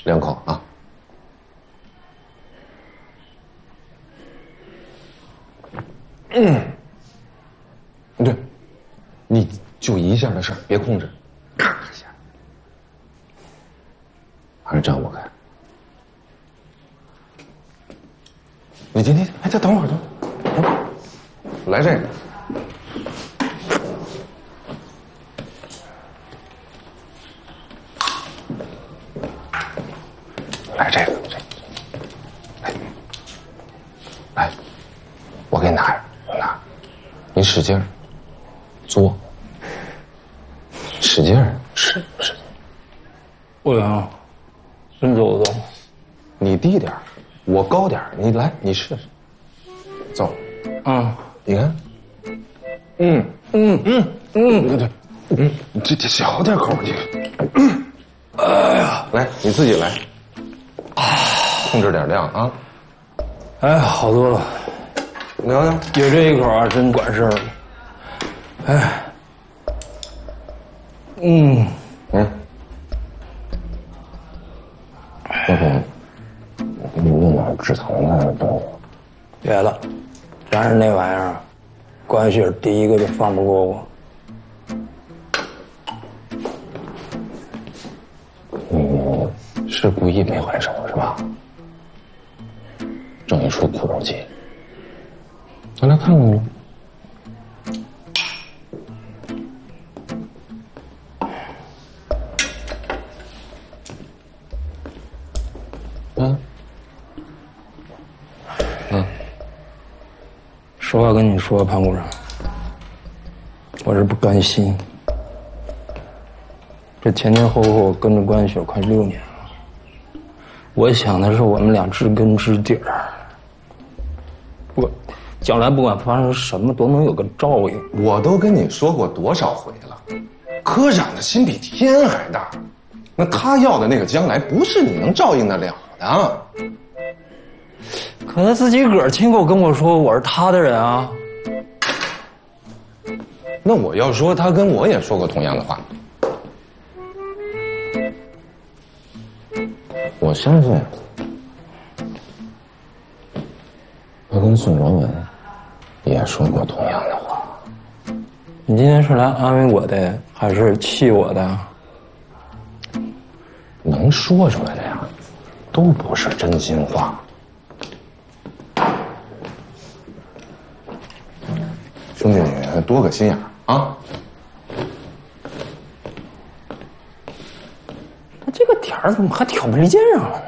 2口啊。对，你就一下的事儿，别控制，咔一下，还是张我开。你，哎，再等会儿，来这个。来这个，来，我给你拿着，你使劲儿嘬，使劲儿使劲。 不行，真走不动。 你低点儿，我高点儿，你来，你试试。走。你看。对，这小点口去。哎呀，来，你自己来。控制点量啊！ 哎，好多了。 聊聊， 有这一口啊，真管事儿了。哎， 要不我给你弄点止疼的东西。 别了，咱是那玩意儿，关系第一个就放不过我。 你是故意没还手是吧？正一出苦肉计，咱来看看吧。 实话跟你说，潘部长，我是不甘心。这前后跟着关雪快6年了，我想的是我们俩知根知底儿，我将来不管发生什么都能有个照应。 我都跟你说过多少回了，科长的心比天还大，那他要的那个将来不是你能照应得了的。 可他自己个儿亲口跟我说我是他的人啊。 那我要说，他跟我也说过同样的话。我相信他跟宋卓文也说过同样的话。 你今天是来安慰我的，还是气我的？ 能说出来的呀，都不是真心话。兄弟，你多个心眼啊！ 那这个点儿怎么还挑不离肩上了呢？